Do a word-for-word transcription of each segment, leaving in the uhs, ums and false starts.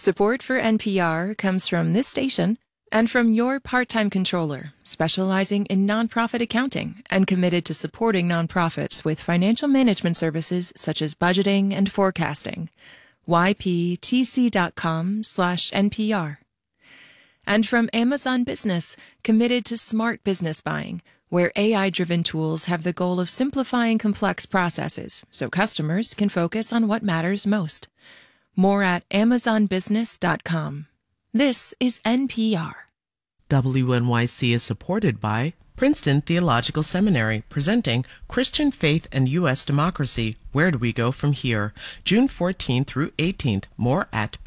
Support for N P R comes from this station and from your part-time controller, specializing in nonprofit accounting and committed to supporting nonprofits with financial management services such as budgeting and forecasting. Y P T C dot com slash N P R. And from Amazon Business, committed to smart business buying, where A I-driven tools have the goal of simplifying complex processes so customers can focus on what matters most. More at amazon business dot com. This is N P R. W N Y C is supported by Princeton Theological Seminary, presenting Christian Faith and U S Democracy. Where do we go from here? June fourteenth through eighteenth. More at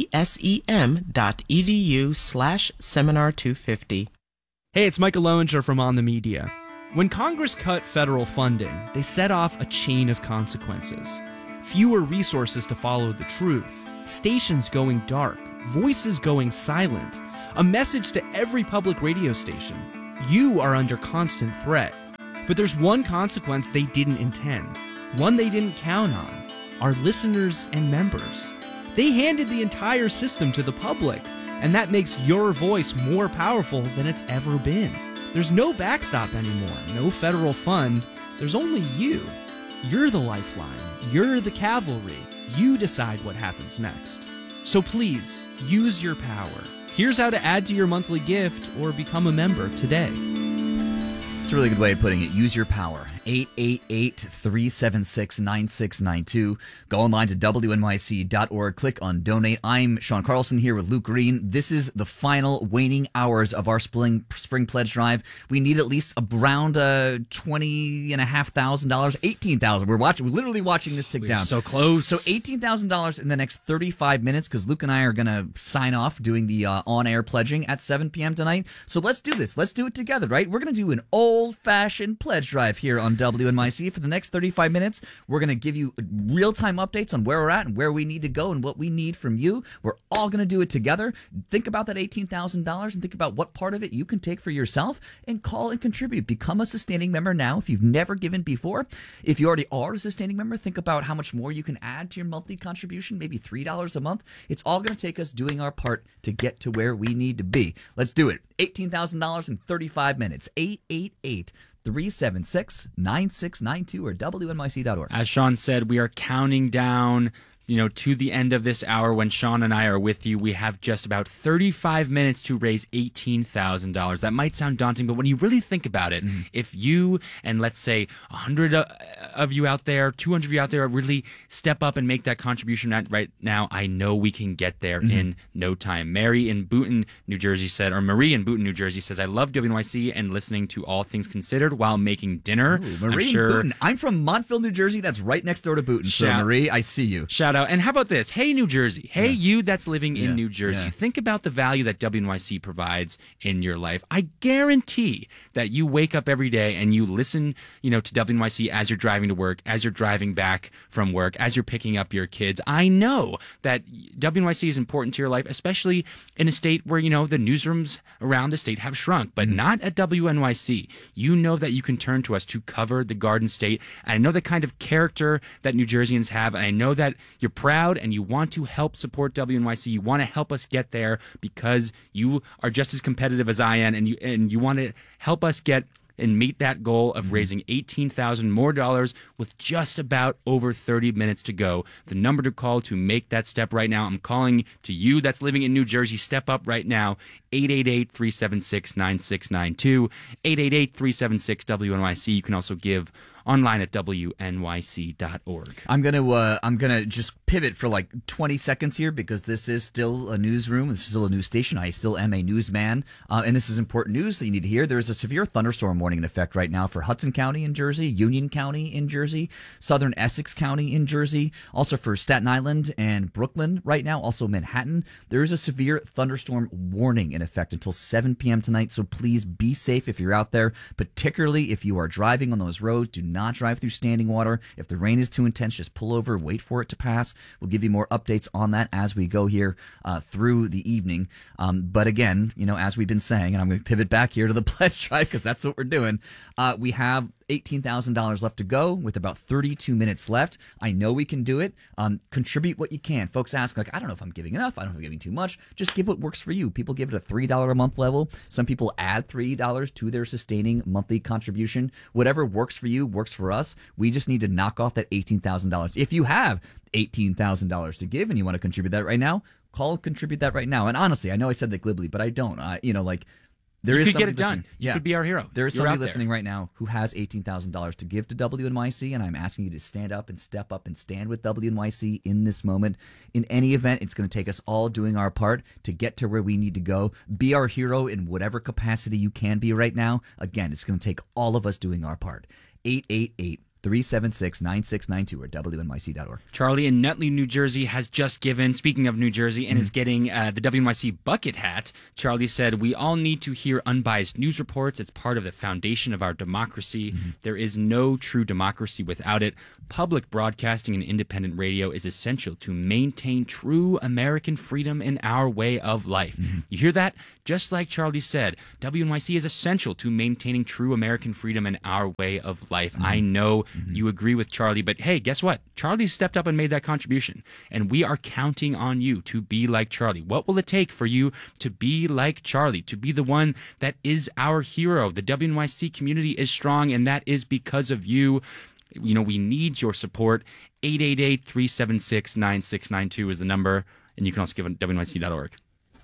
ptsem.edu slash seminar 250. Hey, it's Michael Lowinger from On the Media. When Congress cut federal funding, they set off a chain of consequences. Fewer resources to follow the truth, stations going dark, voices going silent, a message to every public radio station. You are under constant threat. But there's one consequence they didn't intend, one they didn't count on: our listeners and members. They handed the entire system to the public, and that makes your voice more powerful than it's ever been. There's no backstop anymore, no federal fund. There's only you. You're the lifeline. You're the cavalry. You decide what happens next. So please, use your power. Here's how to add to your monthly gift or become a member today. It's a really good way of putting it. Use your power. eight eight eight, three seven six, nine six nine two. Go online to W N Y C dot org. Click on Donate. I'm Sean Carlson here with Luke Green. This is the final waning hours of our spring, spring pledge drive. We need at least around uh, twenty and a half thousand dollars, eighteen thousand. We're watching. We're literally watching this tick We're down. So close. So eighteen thousand dollars in the next thirty-five minutes, because Luke and I are going to sign off doing the uh, on-air pledging at seven p.m. tonight. So let's do this. Let's do it together, right? We're going to do an old-fashioned pledge drive here on W N Y C for the next thirty-five minutes. We're going to give you real-time updates on where we're at and where we need to go and what we need from you. We're all going to do it together. Think about that eighteen thousand dollars and think about what part of it you can take for yourself and call and contribute. Become a sustaining member now if you've never given before. If you already are a sustaining member, think about how much more you can add to your monthly contribution, maybe three dollars a month. It's all going to take us doing our part to get to where we need to be. Let's do it. eighteen thousand dollars in thirty-five minutes. eight eight eight, three seven six, nine six nine two or W N Y C dot org. As Sean said, we are counting down, you know, to the end of this hour. When Sean and I are with you, we have just about thirty-five minutes to raise eighteen thousand dollars. That might sound daunting, but when you really think about it, mm-hmm. if you and let's say one hundred of you out there, two hundred of you out there really step up and make that contribution right now, I know we can get there mm-hmm. in no time. Mary in Boonton, New Jersey said, or Marie in Boonton, New Jersey says, I love W N Y C and listening to All Things Considered while making dinner. Ooh, Marie I'm sure. in Boonton. I'm from Montville, New Jersey. That's right next door to Boonton. So Shout- Marie, I see you. Shout out. And how about this? Hey, New Jersey. Hey, yeah. you that's living in yeah. New Jersey. Yeah. Think about the value that W N Y C provides in your life. I guarantee that you wake up every day and you listen, you know, to W N Y C as you're driving to work, as you're driving back from work, as you're picking up your kids. I know that W N Y C is important to your life, especially in a state where, you know, the newsrooms around the state have shrunk, but mm-hmm. not at W N Y C. You know that you can turn to us to cover the Garden State. And I know the kind of character that New Jerseyans have, and I know that you're proud and you want to help support W N Y C. You want to help us get there because you are just as competitive as I am, and you and you want to help us get and meet that goal of raising eighteen thousand dollars more dollars with just about over thirty minutes to go. The number to call to make that step right now, I'm calling to you that's living in New Jersey. Step up right now, eight eight eight, three seven six, nine six nine two, eight eight eight, three seven six, W N Y C. You can also give online at W N Y C dot org. I'm gonna uh, I'm gonna just pivot for like twenty seconds here because this is still a newsroom. This is still a news station. I still am a newsman, uh, and this is important news that you need to hear. There is a severe thunderstorm warning in effect right now for Hudson County in Jersey, Union County in Jersey, Southern Essex County in Jersey, also for Staten Island and Brooklyn right now, also Manhattan. There is a severe thunderstorm warning in effect until seven p.m. tonight. So please be safe if you're out there, particularly if you are driving on those roads. Do not not drive through standing water. If the rain is too intense, just pull over, wait for it to pass. We'll give you more updates on that as we go here uh, through the evening. Um, but again, you know, as we've been saying, and I'm going to pivot back here to the pledge drive because that's what we're doing. Uh, we have eighteen thousand dollars left to go with about thirty-two minutes left. I know we can do it. Um, contribute what you can. Folks ask, like, I don't know if I'm giving enough. I don't know if I'm giving too much. Just give what works for you. People give it a three dollars a month level. Some people add three dollars to their sustaining monthly contribution. Whatever works for you works for us. We just need to knock off that eighteen thousand dollars. If you have eighteen thousand dollars to give and you want to contribute that right now, call contribute that right now. And honestly, I know I said that glibly, but I don't. Uh, you know, like, there you is could get it listening. done. You yeah. could be our hero. There is You're somebody listening right now who has eighteen thousand dollars to give to W N Y C, and I'm asking you to stand up and step up and stand with W N Y C in this moment. In any event, it's going to take us all doing our part to get to where we need to go. Be our hero in whatever capacity you can be right now. Again, it's going to take all of us doing our part. eight eight eight, three seven six, nine six nine two or W N Y C dot org. Charlie in Nutley, New Jersey has just given, speaking of New Jersey, and mm-hmm. is getting uh, the W N Y C bucket hat. Charlie said, we all need to hear unbiased news reports. It's part of the foundation of our democracy. Mm-hmm. There is no true democracy without it. Public broadcasting and independent radio is essential to maintain true American freedom in our way of life. Mm-hmm. You hear that? Just like Charlie said, W N Y C is essential to maintaining true American freedom in our way of life. Mm-hmm. I know mm-hmm. you agree with Charlie, but hey, guess what? Charlie stepped up and made that contribution, and we are counting on you to be like Charlie. What will it take for you to be like Charlie, to be the one that is our hero? The W N Y C community is strong, and that is because of you. You know, we need your support. eight eight eight, three seven six, nine six nine two is the number, and you can also give it W N Y C dot org.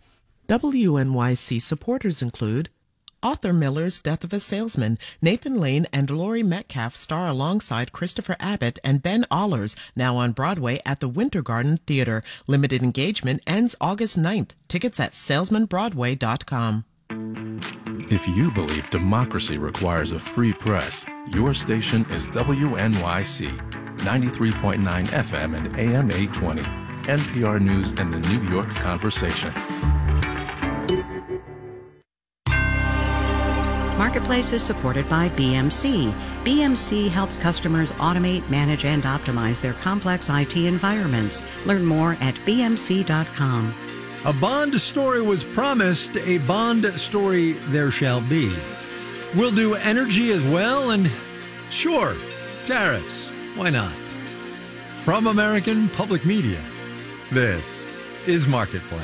W N Y C supporters include Arthur Miller's Death of a Salesman. Nathan Lane and Laurie Metcalf star alongside Christopher Abbott and Ben Allers, now on Broadway at the Winter Garden Theater. Limited engagement ends August ninth. Tickets at salesman broadway dot com. If you believe democracy requires a free press, your station is W N Y C, ninety-three point nine F M and A M eight twenty, N P R News and the New York Conversation. Marketplace is supported by B M C. B M C helps customers automate, manage, and optimize their complex I T environments. Learn more at B M C dot com. A Bond story was promised, a Bond story there shall be. We'll do energy as well, and sure, tariffs. Why not? From American Public Media, this is Marketplace.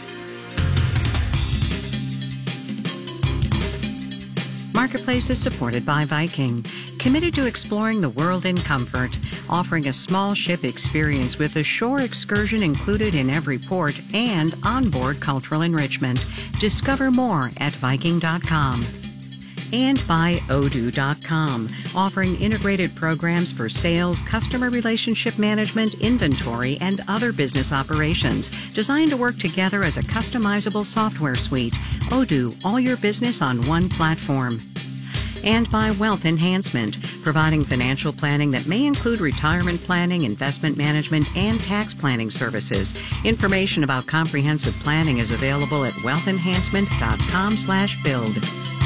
Marketplace is supported by Viking, committed to exploring the world in comfort, offering a small ship experience with a shore excursion included in every port and onboard cultural enrichment. Discover more at Viking dot com. And by Odoo dot com, offering integrated programs for sales, customer relationship management, inventory, and other business operations, designed to work together as a customizable software suite. Odoo, all your business on one platform. And by Wealth Enhancement, providing financial planning that may include retirement planning, investment management, and tax planning services. Information about comprehensive planning is available at wealth enhancement dot com slash build.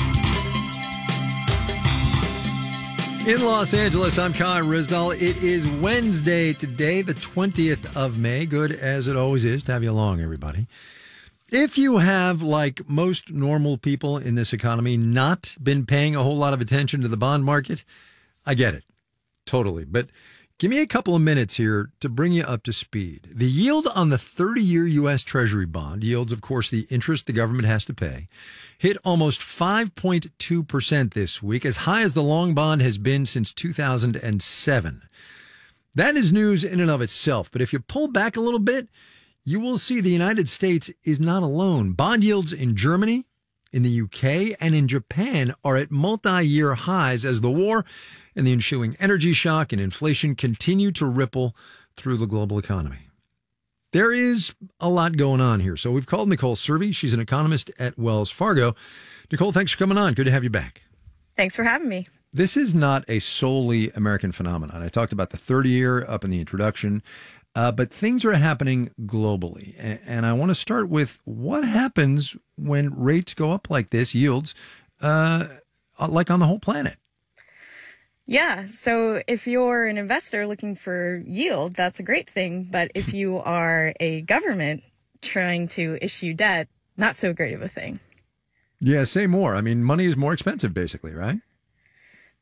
In Los Angeles, I'm Kai Ryssdal. It is Wednesday today, the twentieth of May. Good as it always is to have you along, everybody. If you have, like most normal people in this economy, not been paying a whole lot of attention to the bond market, I get it. Totally. But give me a couple of minutes here to bring you up to speed. The yield on the thirty-year U S Treasury bond, yields, of course, the interest the government has to pay, hit almost five point two percent this week, as high as the long bond has been since two thousand seven. That is news in and of itself. But if you pull back a little bit, you will see the United States is not alone. Bond yields in Germany, in the U K, and in Japan are at multi-year highs as the war and the ensuing energy shock and inflation continue to ripple through the global economy. There is a lot going on here. So we've called Nicole Cervi. She's an economist at Wells Fargo. Nicole, thanks for coming on. Good to have you back. Thanks for having me. This is not a solely American phenomenon. I talked about the thirty-year up in the introduction. Uh, but things are happening globally. And, and I want to start with what happens when rates go up like this, yields, uh, like on the whole planet. Yeah. So if you're an investor looking for yield, that's a great thing. But if you are a government trying to issue debt, not so great of a thing. Yeah, say more. I mean, money is more expensive, basically, right?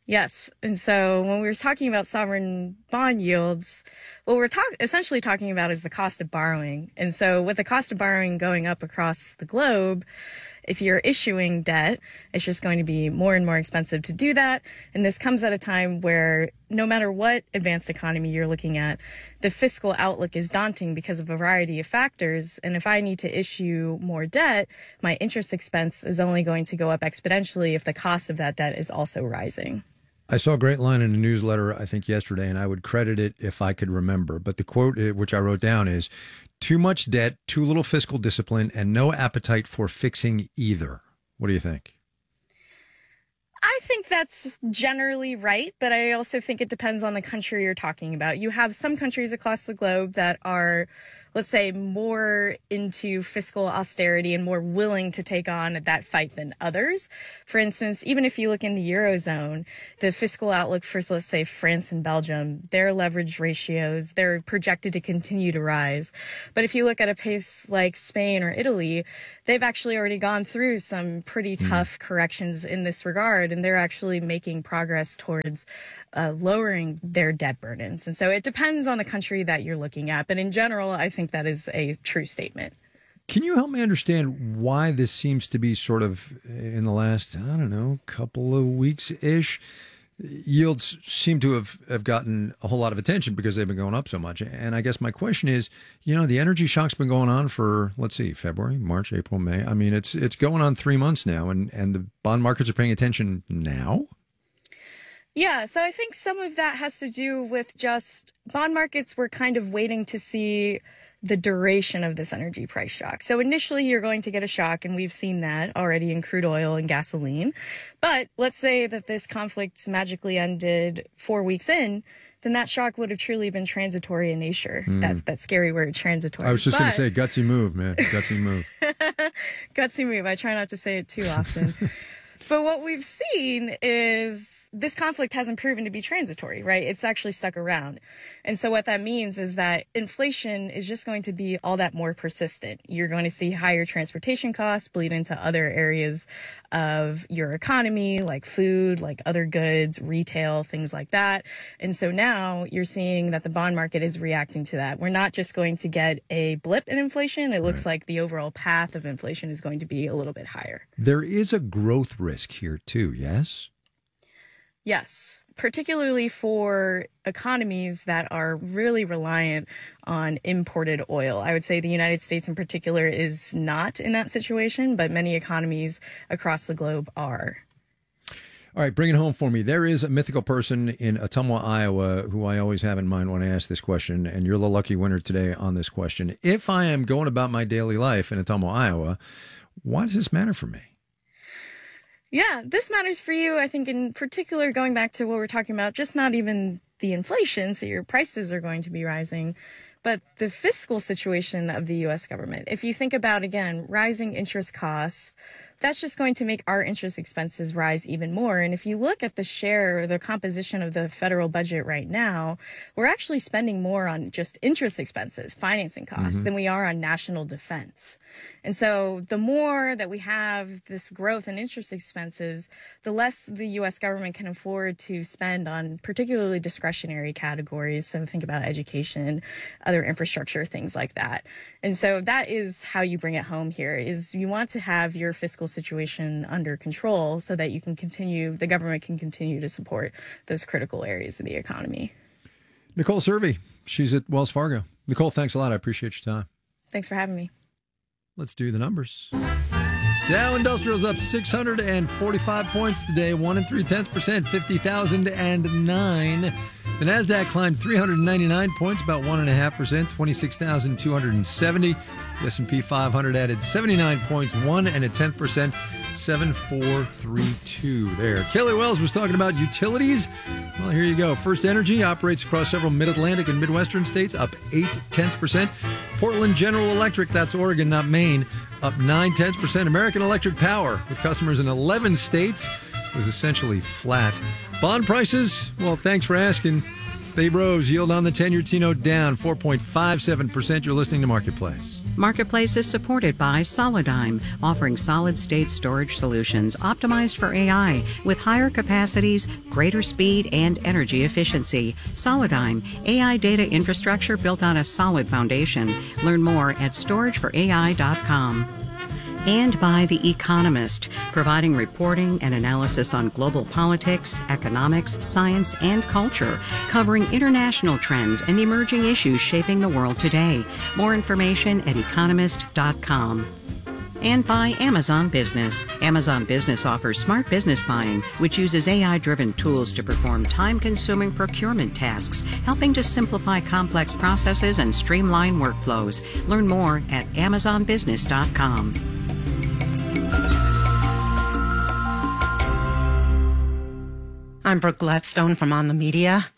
Yes. And so when we were talking about sovereign bond yields, what we're talk- essentially talking about is the cost of borrowing. And so with the cost of borrowing going up across the globe, if you're issuing debt, it's just going to be more and more expensive to do that. And this comes at a time where no matter what advanced economy you're looking at, the fiscal outlook is daunting because of a variety of factors. And if I need to issue more debt, my interest expense is only going to go up exponentially if the cost of that debt is also rising. I saw a great line in a newsletter, I think yesterday, and I would credit it if I could remember. But the quote, uh, which I wrote down, is too much debt, too little fiscal discipline, and no appetite for fixing either. What do you think? I think that's generally right, but I also think it depends on the country you're talking about. You have some countries across the globe that are, let's say, more into fiscal austerity and more willing to take on that fight than others. For instance, even if you look in the Eurozone, the fiscal outlook for, let's say, France and Belgium, their leverage ratios, they're projected to continue to rise. But if you look at a place like Spain or Italy, they've actually already gone through some pretty tough corrections in this regard, and they're actually making progress towards uh, lowering their debt burdens. And so it depends on the country that you're looking at. But in general, I think that is a true statement. Can you help me understand why this seems to be sort of in the last, I don't know, couple of weeks-ish? Yields seem to have, have gotten a whole lot of attention because they've been going up so much. And I guess my question is, you know, the energy shock's been going on for, let's see, February, March, April, May. I mean, it's it's going on three months now, and, and the bond markets are paying attention now? Yeah, so I think some of that has to do with just bond markets were kind of waiting to see the duration of this energy price shock. So initially you're going to get a shock, and we've seen that already in crude oil and gasoline. But let's say that this conflict magically ended four weeks in, then that shock would have truly been transitory in nature. Mm. That's that scary word, transitory. I was just going to say, gutsy move, man. Gutsy move. Gutsy move. I try not to say it too often. But what we've seen is this conflict hasn't proven to be transitory, right? It's actually stuck around. And so what that means is that inflation is just going to be all that more persistent. You're going to see higher transportation costs bleed into other areas of your economy, like food, like other goods, retail, things like that. And so now you're seeing that the bond market is reacting to that. We're not just going to get a blip in inflation. It looks right. like the overall path of inflation is going to be a little bit higher. There is a growth risk here too, yes? Yes, particularly for economies that are really reliant on imported oil. I would say the United States in particular is not in that situation, but many economies across the globe are. All right, bring it home for me. There is a mythical person in Ottumwa, Iowa, who I always have in mind when I ask this question, and you're the lucky winner today on this question. If I am going about my daily life in Ottumwa, Iowa, why does this matter for me? Yeah, this matters for you, I think, in particular, going back to what we're talking about, just not even the inflation, so your prices are going to be rising, but the fiscal situation of the U S government. If you think about, again, rising interest costs, that's just going to make our interest expenses rise even more. And if you look at the share or the composition of the federal budget right now, we're actually spending more on just interest expenses, financing costs, mm-hmm. than we are on national defense. And so the more that we have this growth in interest expenses, the less the U S government can afford to spend on particularly discretionary categories. So think about education, other infrastructure, things like that. And so that is how you bring it home here, is you want to have your fiscal situation under control so that you can continue, the government can continue to support those critical areas of the economy. Nicole Cervi, she's at Wells Fargo. Nicole, thanks a lot. I appreciate your time. Thanks for having me. Let's do the numbers. Dow Industrial's up six hundred forty-five points today, one and three tenths percent, fifty thousand nine. The Nasdaq climbed three hundred ninety-nine points, about one and a half percent, twenty-six thousand two hundred seventy. The S and P five hundred added seventy-nine points, one and a tenth percent, seven four three two. There. Kelly Wells was talking about utilities. Well, here you go. First Energy operates across several Mid-Atlantic and Midwestern states, up eight tenths percent. Portland General Electric, that's Oregon, not Maine, up nine tenths percent. American Electric Power, with customers in eleven states, was essentially flat. Bond prices, well, thanks for asking. They rose. Yield on the ten-year T-note down four point five seven percent. You're listening to Marketplace. Marketplace is supported by Solidigm, offering solid-state storage solutions optimized for A I with higher capacities, greater speed, and energy efficiency. Solidigm, A I data infrastructure built on a solid foundation. Learn more at storage for A I dot com. And by The Economist, providing reporting and analysis on global politics, economics, science, and culture, covering international trends and emerging issues shaping the world today. More information at economist dot com. And by Amazon Business. Amazon Business offers smart business buying, which uses A I-driven tools to perform time-consuming procurement tasks, helping to simplify complex processes and streamline workflows. Learn more at amazon business dot com. I'm Brooke Gladstone from On the Media.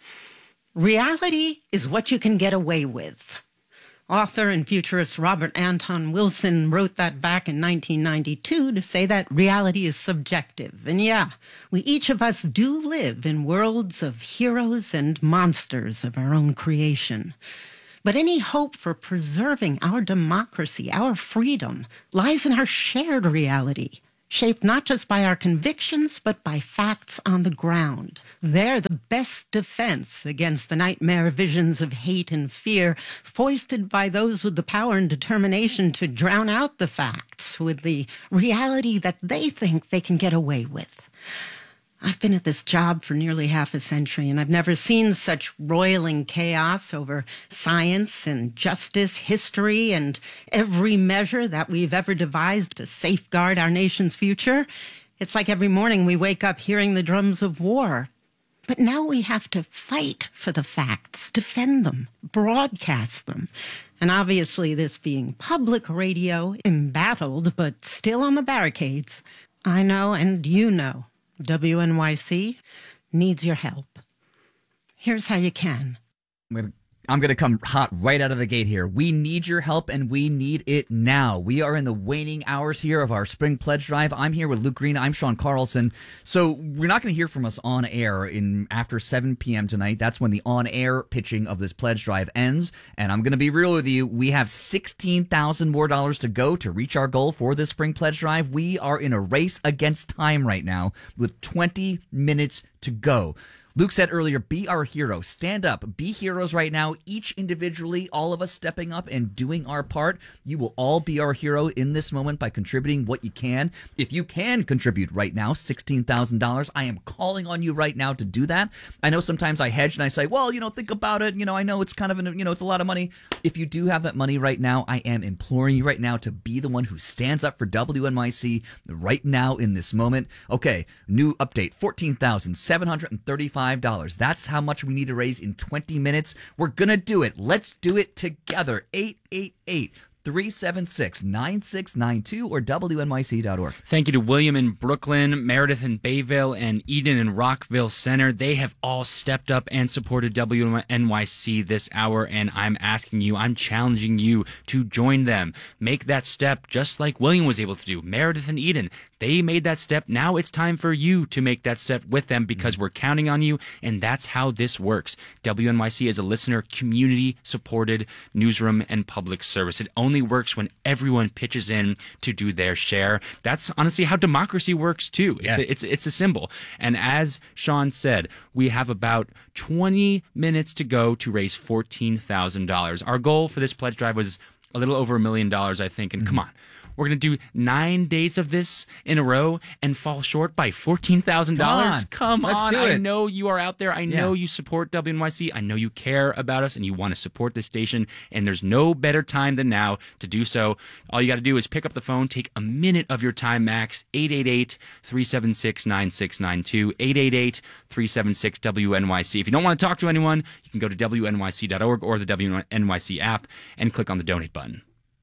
Reality is what you can get away with. Author and futurist Robert Anton Wilson wrote that back in nineteen ninety-two to say that reality is subjective. And yeah, we each of us do live in worlds of heroes and monsters of our own creation. But any hope for preserving our democracy, our freedom, lies in our shared reality, shaped not just by our convictions, but by facts on the ground. They're the best defense against the nightmare visions of hate and fear foisted by those with the power and determination to drown out the facts with the reality that they think they can get away with. I've been at this job for nearly half a century, and I've never seen such roiling chaos over science and justice, history, and every measure that we've ever devised to safeguard our nation's future. It's like every morning we wake up hearing the drums of war. But now we have to fight for the facts, defend them, broadcast them. And obviously, this being public radio, embattled, but still on the barricades, I know and you know, W N Y C needs your help. Here's how you can. I'm gonna, I'm gonna come hot right out of the gate here. We need your help, and we need it now. We are in the waning hours here of our spring pledge drive. I'm here with Luke Green. I'm Sean Carlson. So we're not going to hear from us on air in after seven p.m. tonight. That's when the on-air pitching of this pledge drive ends. And I'm going to be real with you. We have sixteen thousand more dollars to go to reach our goal for this spring pledge drive. We are in a race against time right now with twenty minutes to go. Luke said earlier, be our hero. Stand up. Be heroes right now, each individually, all of us stepping up and doing our part. You will all be our hero in this moment by contributing what you can. If you can contribute right now, sixteen thousand dollars, I am calling on you right now to do that. I know sometimes I hedge and I say, well, you know, think about it. You know, I know it's kind of, an, you know, it's a lot of money. If you do have that money right now, I am imploring you right now to be the one who stands up for W N Y C right now in this moment. Okay, new update, fourteen thousand seven hundred thirty-five dollars. That's how much we need to raise in twenty minutes. We're going to do it. Let's do it together. eight eight eight, three seven six, nine six nine two or W N Y C dot org. Thank you to William in Brooklyn, Meredith in Bayville, and Eden in Rockville Center. They have all stepped up and supported W N Y C this hour, and I'm asking you, I'm challenging you to join them. Make that step just like William was able to do. Meredith and Eden, they made that step. Now it's time for you to make that step with them because mm-hmm. we're counting on you, and that's how this works. W N Y C is a listener, community-supported newsroom and public service. It only works when everyone pitches in to do their share. That's honestly how democracy works too. It's yeah. a, it's it's a symbol. And as Sean said, we have about twenty minutes to go to raise fourteen thousand dollars. Our goal for this pledge drive was a little over a million dollars, I think. And mm-hmm. come on. We're going to do nine days of this in a row and fall short by fourteen thousand dollars. Come on. Come on. Let's do it. I know you are out there. I know yeah. you support W N Y C. I know you care about us and you want to support this station. And there's no better time than now to do so. All you got to do is pick up the phone, take a minute of your time max, eight eight eight, three seven six, nine six nine two, eight eight eight, three seven six, W N Y C. If you don't want to talk to anyone, you can go to W N Y C dot org or the W N Y C app and click on the donate button.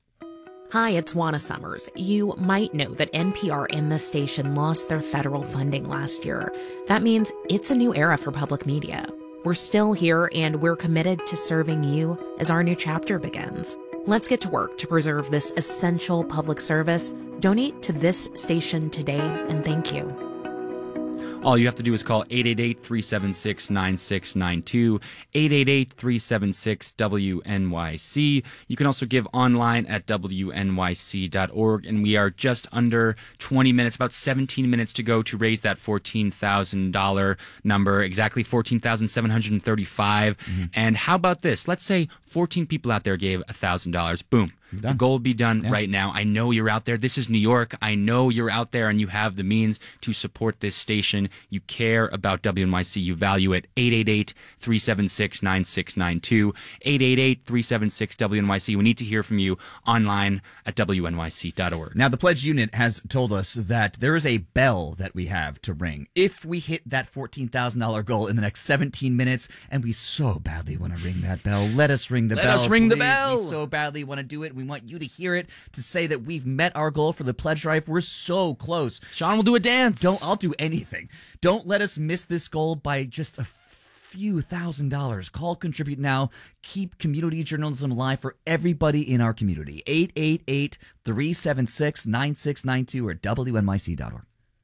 Hi, it's Juana Summers. You might know that N P R and this station lost their federal funding last year. That means it's a new era for public media. We're still here, and we're committed to serving you as our new chapter begins. Let's get to work to preserve this essential public service. Donate to this station today, and thank you. All you have to do is call eight eight eight, three seven six, nine six nine two, eight eight eight, three seven six, W N Y C. You can also give online at W N Y C dot org, and we are just under twenty minutes, about seventeen minutes to go to raise that fourteen thousand dollars number, exactly fourteen thousand seven hundred thirty-five dollars. Mm-hmm. And how about this? Let's say fourteen people out there gave one thousand dollars. Boom. The goal will be done yeah. right now. I know you're out there. This is New York. I know you're out there and you have the means to support this station. You care about W N Y C. You value it. eight eight eight, three seven six, nine six nine two, eight eight eight, three seven six, W N Y C. We need to hear from you online at W N Y C dot org. Now, the Pledge Unit has told us that there is a bell that we have to ring if we hit that fourteen thousand dollars goal in the next seventeen minutes, and we so badly want to ring that bell. Let us ring the Let bell. Let us ring please. the bell. We so badly want to do it. We want you to hear it, to say that we've met our goal for the pledge drive. We're so close. Sean will do a dance. Don't. I'll do anything. Don't let us miss this goal by just a few thousand dollars. Call, contribute now. Keep community journalism alive for everybody in our community. eight eight eight, three seven six, nine six nine two or W N Y C dot org.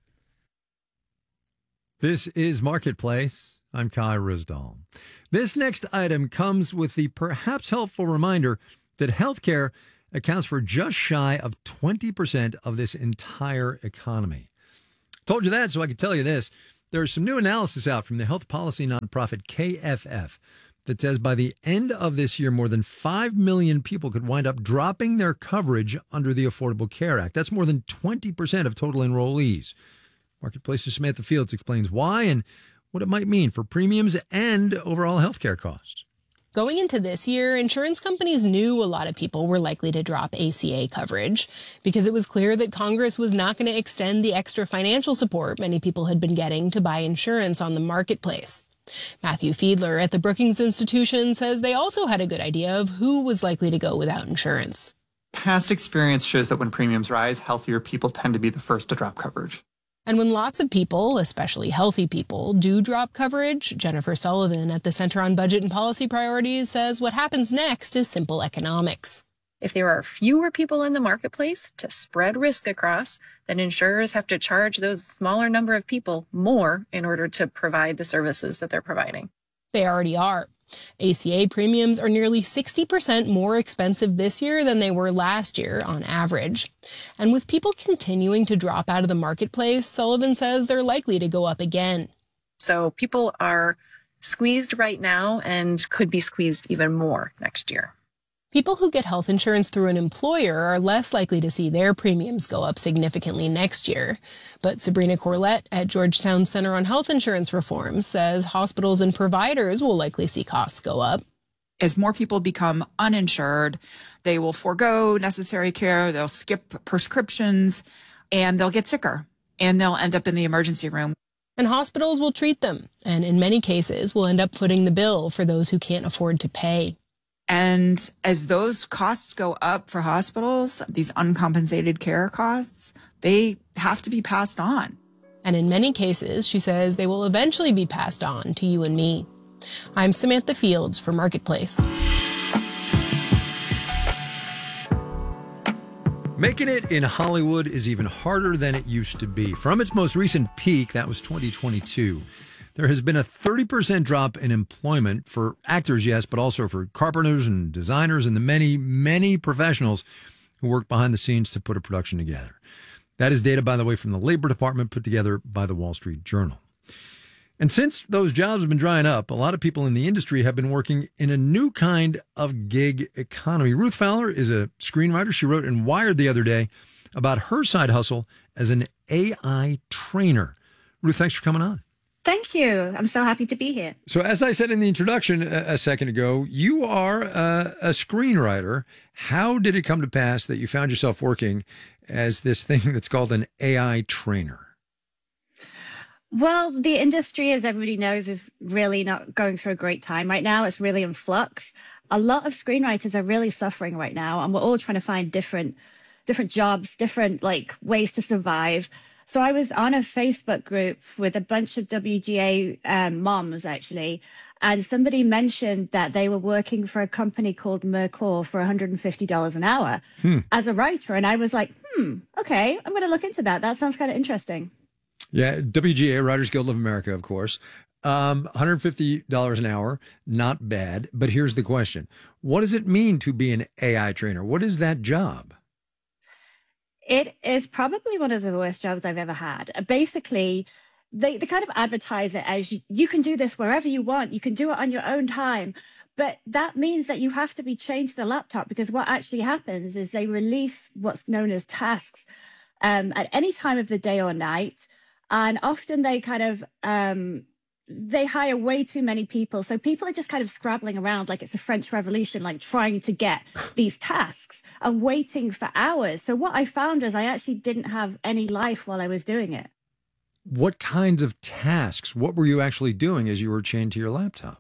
This is Marketplace. I'm Kai Ryssdal. This next item comes with the perhaps helpful reminder that healthcare accounts for just shy of twenty percent of this entire economy. Told you that so I could tell you this. There's some new analysis out from the health policy nonprofit K F F that says by the end of this year, more than five million people could wind up dropping their coverage under the Affordable Care Act. That's more than twenty percent of total enrollees. Marketplace's Samantha Fields explains why and what it might mean for premiums and overall healthcare costs. Going into this year, insurance companies knew a lot of people were likely to drop A C A coverage because it was clear that Congress was not going to extend the extra financial support many people had been getting to buy insurance on the marketplace. Matthew Fiedler at the Brookings Institution says they also had a good idea of who was likely to go without insurance. Past experience shows that when premiums rise, healthier people tend to be the first to drop coverage. And when lots of people, especially healthy people, do drop coverage, Jennifer Sullivan at the Center on Budget and Policy Priorities says what happens next is simple economics. If there are fewer people in the marketplace to spread risk across, then insurers have to charge those smaller number of people more in order to provide the services that they're providing. They already are. A C A premiums are nearly sixty percent more expensive this year than they were last year on average. And with people continuing to drop out of the marketplace, Sullivan says they're likely to go up again. So people are squeezed right now and could be squeezed even more next year. People who get health insurance through an employer are less likely to see their premiums go up significantly next year. But Sabrina Corlett at Georgetown Center on Health Insurance Reform says hospitals and providers will likely see costs go up. As more people become uninsured, they will forego necessary care, they'll skip prescriptions, and they'll get sicker, and they'll end up in the emergency room. And hospitals will treat them, and in many cases will end up footing the bill for those who can't afford to pay. And as those costs go up for hospitals, these uncompensated care costs, they have to be passed on. And in many cases, she says, they will eventually be passed on to you and me. I'm Samantha Fields for Marketplace. Making it in Hollywood is even harder than it used to be. From its most recent peak, that was twenty twenty-two, there has been a thirty percent drop in employment for actors, yes, but also for carpenters and designers and the many, many professionals who work behind the scenes to put a production together. That is data, by the way, from the Labor Department put together by the Wall Street Journal. And since those jobs have been drying up, a lot of people in the industry have been working in a new kind of gig economy. Ruth Fowler is a screenwriter. She wrote in Wired the other day about her side hustle as an A I trainer. Ruth, thanks for coming on. Thank you. I'm so happy to be here. So as I said in the introduction a, a second ago, you are a, a screenwriter. How did it come to pass that you found yourself working as this thing that's called an A I trainer? Well, the industry, as everybody knows, is really not going through a great time right now. It's really in flux. A lot of screenwriters are really suffering right now, and we're all trying to find different, different jobs, different like ways to survive. So I was on a Facebook group with a bunch of W G A um, moms, actually, and somebody mentioned that they were working for a company called Mercor for one hundred fifty dollars an hour hmm. as a writer. And I was like, hmm, okay, I'm going to look into that. That sounds kind of interesting. Yeah, W G A, Writers Guild of America, of course. Um, one hundred fifty dollars an hour, not bad. But here's the question. What does it mean to be an A I trainer? What is that job? It is probably one of the worst jobs I've ever had. Basically, they, they kind of advertise it as you, you can do this wherever you want. You can do it on your own time. But that means that you have to be chained to the laptop, because what actually happens is they release what's known as tasks um, at any time of the day or night. And often they kind of, um, they hire way too many people. So people are just kind of scrabbling around like it's the French Revolution, like trying to get these tasks and waiting for hours. So what I found was I actually didn't have any life while I was doing it. What kinds of tasks? What were you actually doing as you were chained to your laptop?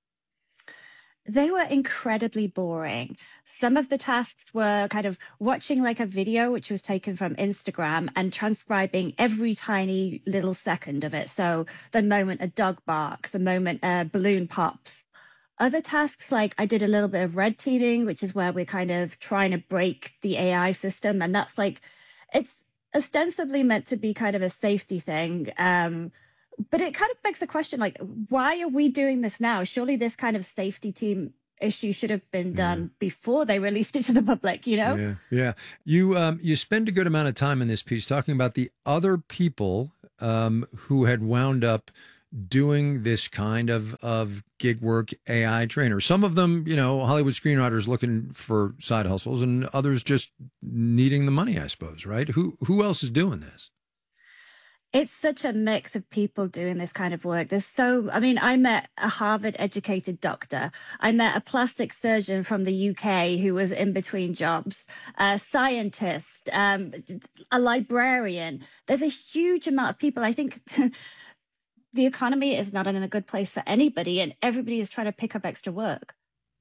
They were incredibly boring. Some of the tasks were kind of watching like a video, which was taken from Instagram, and transcribing every tiny little second of it. So the moment a dog barks, the moment a balloon pops. Other tasks, like I did a little bit of red teaming, which is where we're kind of trying to break the A I system. And that's like, it's ostensibly meant to be kind of a safety thing. Um, But it kind of begs the question, like, why are we doing this now? Surely this kind of safety team issue should have been done yeah. before they released it to the public, you know? Yeah, yeah. You um, you spend a good amount of time in this piece talking about the other people um, who had wound up doing this kind of, of gig work A I trainers. Some of them, you know, Hollywood screenwriters looking for side hustles, and others just needing the money, I suppose, right? Who Who else is doing this? It's such a mix of people doing this kind of work. There's so, I mean, I met a Harvard educated doctor. I met a plastic surgeon from the U K who was in between jobs, a scientist, um, a librarian. There's a huge amount of people. I think the economy is not in a good place for anybody, and everybody is trying to pick up extra work.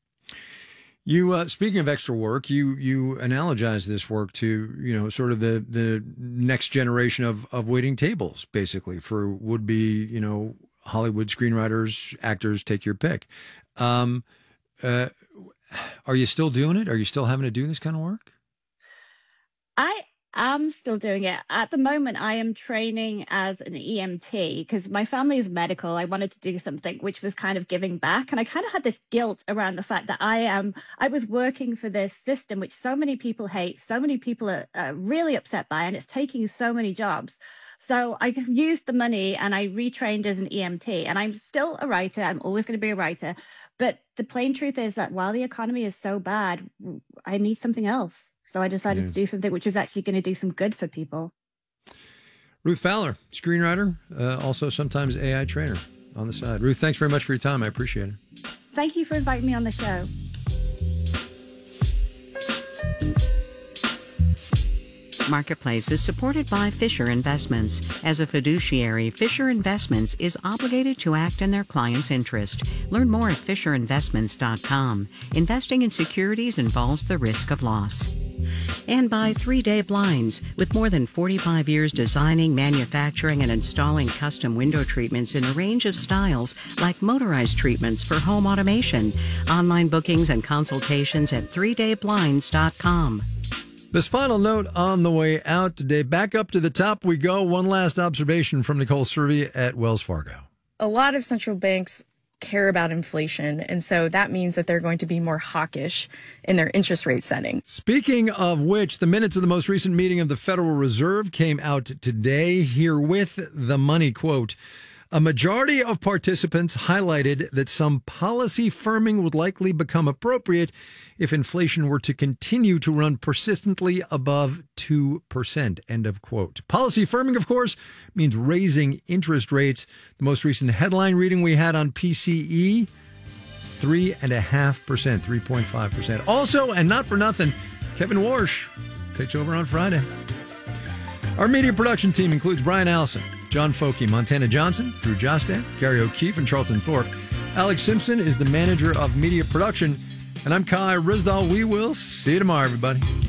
You, uh, speaking of extra work, you you analogize this work to, you know, sort of the, the next generation of, of waiting tables, basically, for would-be, you know, Hollywood screenwriters, actors, take your pick. Um, uh, are you still doing it? Are you still having to do this kind of work? I am still doing it. At the moment, I am training as an E M T because my family is medical. I wanted to do something which was kind of giving back. And I kind of had this guilt around the fact that I am, I was working for this system, which so many people hate, so many people are, are really upset by, and it's taking so many jobs. So I used the money and I retrained as an E M T, and I'm still a writer. I'm always going to be a writer. But the plain truth is that while the economy is so bad, I need something else. So I decided yeah. to do something which is actually going to do some good for people. Ruth Fowler, screenwriter, uh, also sometimes A I trainer on the side. Ruth, thanks very much for your time. I appreciate it. Thank you for inviting me on the show. Marketplace is supported by Fisher Investments. As a fiduciary, Fisher Investments is obligated to act in their client's interest. Learn more at fisher investments dot com. Investing in securities involves the risk of loss. And by three day Blinds. With more than forty-five years designing, manufacturing, and installing custom window treatments in a range of styles, like motorized treatments for home automation. Online bookings and consultations at three day blinds dot com. This final note on the way out today. Back up to the top we go. One last observation from Nicole Cervi at Wells Fargo. A lot of central banks care about inflation, and so that means that they're going to be more hawkish in their interest rate setting. Speaking of which, the minutes of the most recent meeting of the Federal Reserve came out today. Herewith the money quote. A majority of participants highlighted that some policy firming would likely become appropriate if inflation were to continue to run persistently above two percent. End of quote. Policy firming, of course, means raising interest rates. The most recent headline reading we had on P C E, three point five percent, three point five percent. Also, and not for nothing, Kevin Warsh takes over on Friday. Our media production team includes Brian Allison, John Folke, Montana Johnson, Drew Jostad, Gary O'Keefe, and Charlton Thorpe. Alex Simpson is the manager of media production, and I'm Kai Rizdal. We will see you tomorrow, everybody.